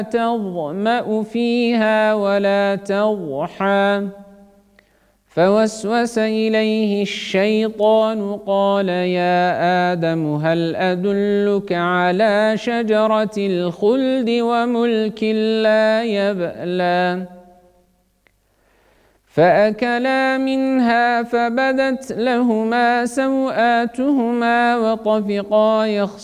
تظمأ فيها ولا تضحى فوسوس إليه الشيطان قال يا آدم هل أدلك على شجرة الخلد وملك لا يبلى فأكلا منها فبدت لهما سوآتهما وطفقا